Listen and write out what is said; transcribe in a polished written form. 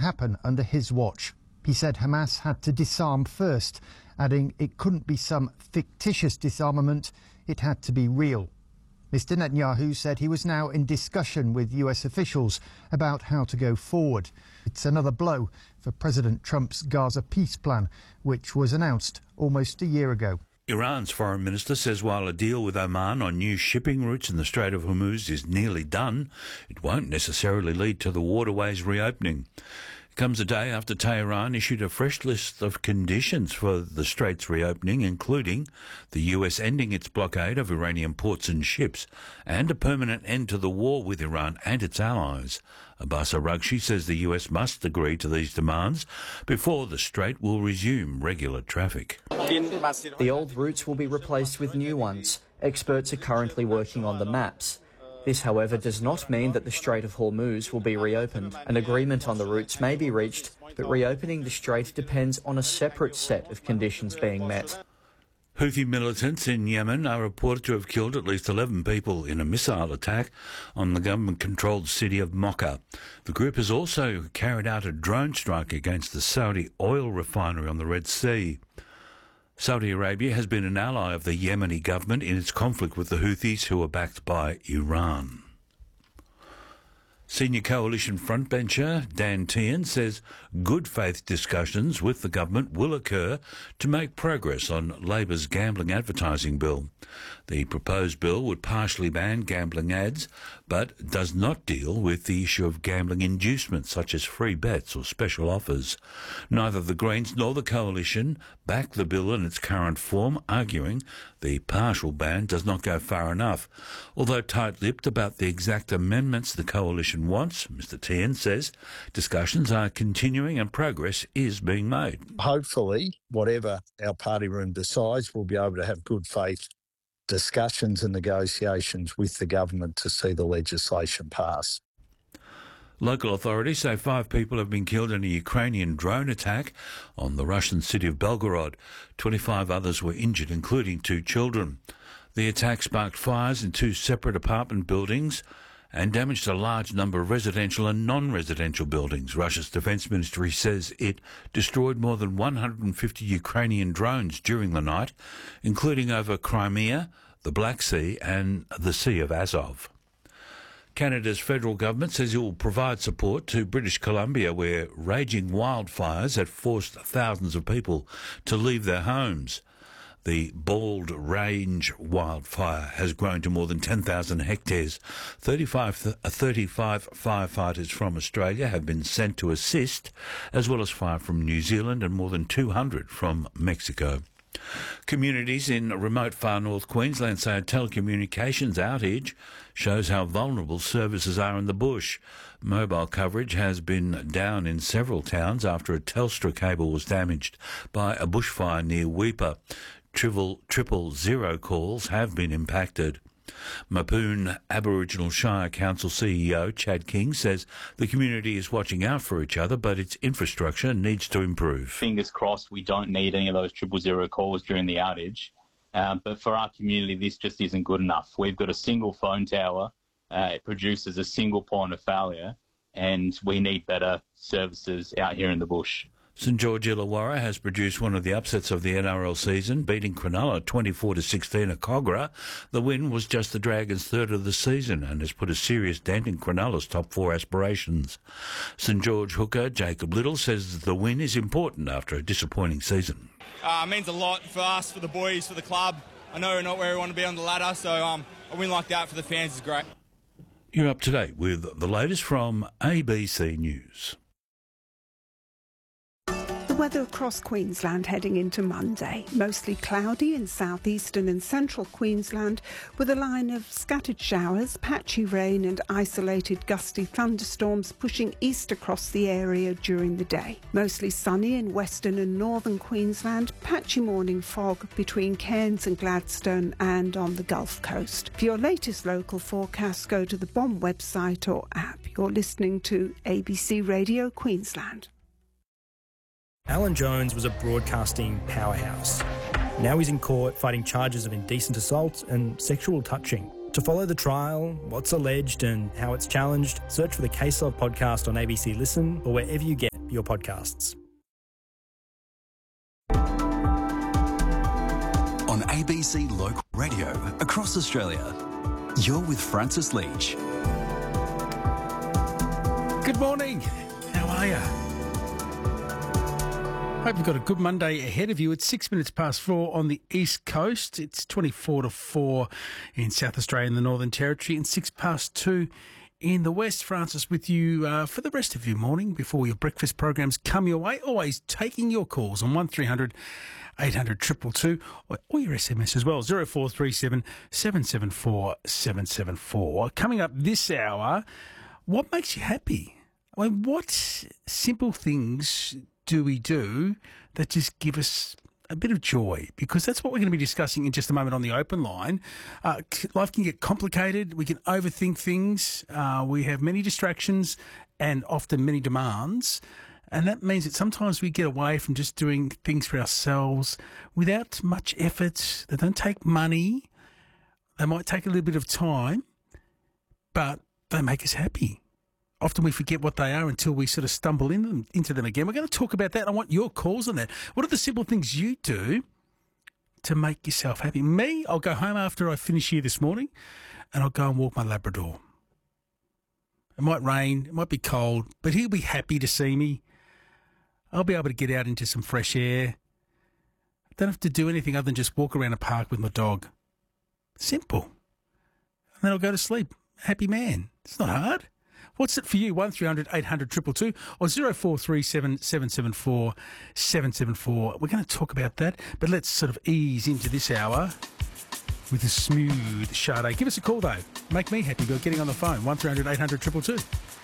happen under his watch. He said Hamas had to disarm first, adding it couldn't be some fictitious disarmament, it had to be real. Mr Netanyahu said he was now in discussion with US officials about how to go forward. It's another blow for President Trump's Gaza peace plan, which was announced almost a year ago. Iran's foreign minister says while a deal with Oman on new shipping routes in the Strait of Hormuz is nearly done, it won't necessarily lead to the waterways reopening. It comes a day after Tehran issued a fresh list of conditions for the strait's reopening, including the US ending its blockade of Iranian ports and ships and a permanent end to the war with Iran and its allies. Abbas Araghchi says the US must agree to these demands before the strait will resume regular traffic. The old routes will be replaced with new ones. Experts are currently working on the maps. This, however, does not mean that the Strait of Hormuz will be reopened. An agreement on the routes may be reached, but reopening the strait depends on a separate set of conditions being met. Houthi militants in Yemen are reported to have killed at least 11 people in a missile attack on the government-controlled city of Mocha. The group has also carried out a drone strike against the Saudi oil refinery on the Red Sea. Saudi Arabia has been an ally of the Yemeni government in its conflict with the Houthis, who are backed by Iran. Senior coalition frontbencher Dan Tehan says good faith discussions with the government will occur to make progress on Labor's gambling advertising bill. The proposed bill would partially ban gambling ads, but does not deal with the issue of gambling inducements such as free bets or special offers. Neither the Greens nor the coalition back the bill in its current form, arguing the partial ban does not go far enough. Although tight-lipped about the exact amendments the coalition wants, Mr Tehan says discussions are continuing and progress is being made. Hopefully, whatever our party room decides, we'll be able to have good faith discussions and negotiations with the government to see the legislation pass. Local authorities say 5 people have been killed in a Ukrainian drone attack on the Russian city of Belgorod. 25 others were injured, including 2 children. The attack sparked fires in 2 separate apartment buildings and damaged a large number of residential and non-residential buildings. Russia's defence ministry says it destroyed more than 150 Ukrainian drones during the night, including over Crimea, the Black Sea and the Sea of Azov. Canada's federal government says it will provide support to British Columbia, where raging wildfires have forced thousands of people to leave their homes. The Bald Range wildfire has grown to more than 10,000 hectares. 35 firefighters from Australia have been sent to assist, as well as 5 from New Zealand and more than 200 from Mexico. Communities in remote far north Queensland say a telecommunications outage shows how vulnerable services are in the bush. Mobile coverage has been down in several towns after a Telstra cable was damaged by a bushfire near Weipa. 000 calls have been impacted. Mapoon Aboriginal Shire Council CEO Chad King says the community is watching out for each other, but its infrastructure needs to improve. Fingers crossed we don't need any of those 000 calls during the outage. But for our community, this just isn't good enough. We've got a single phone tower. It produces a single point of failure, and we need better services out here in the bush. St George Illawarra has produced one of the upsets of the NRL season, beating Cronulla 24-16 at Cogra. The win was just the Dragons' third of the season and has put a serious dent in Cronulla's top 4 aspirations. St George hooker Jacob Little says the win is important after a disappointing season. It means a lot for us, for the boys, for the club. I know we're not where we want to be on the ladder, so a win like that for the fans is great. You're up to date with the latest from ABC News. The weather across Queensland heading into Monday. Mostly cloudy in southeastern and central Queensland, with a line of scattered showers, patchy rain and isolated gusty thunderstorms pushing east across the area during the day. Mostly sunny in western and northern Queensland, patchy morning fog between Cairns and Gladstone and on the Gulf Coast. For your latest local forecast, go to the BOM website or app. You're listening to ABC Radio Queensland. Alan Jones was a broadcasting powerhouse. Now he's in court fighting charges of indecent assault and sexual touching. To follow the trial, what's alleged and how it's challenged, search for the Case Of podcast on ABC Listen or wherever you get your podcasts. On ABC Local Radio across Australia, you're with Francis Leach. Good morning. How are you? Hope you've got a good Monday ahead of you. It's 6 minutes past 4 on the East Coast. It's 24 to 4 in South Australia and the Northern Territory, and 6 past 2 in the West. Francis with you for the rest of your morning before your breakfast programs come your way. Always taking your calls on 1300 800 222 or your SMS as well, 0437 774 774. Coming up this hour, what makes you happy? I mean, what simple things do we do that just give us a bit of joy? Because that's what we're going to be discussing in just a moment on the open line. Life can get complicated. We can overthink things. We have many distractions and often many demands. And that means that sometimes we get away from just doing things for ourselves without much effort. They don't take money. They might take a little bit of time, but they make us happy. Often we forget what they are until we sort of stumble into them again. We're going to talk about that. I want your calls on that. What are the simple things you do to make yourself happy? Me, I'll go home after I finish here this morning and I'll go and walk my Labrador. It might rain, it might be cold, but he'll be happy to see me. I'll be able to get out into some fresh air. I don't have to do anything other than just walk around a park with my dog. Simple. And then I'll go to sleep. Happy man. It's not hard. What's it for you? 1300 800 222 or 0437 774 774. We're going to talk about that, but let's sort of ease into this hour with a smooth Sade. Give us a call, though. Make me happy by getting on the phone. 1300 800 222.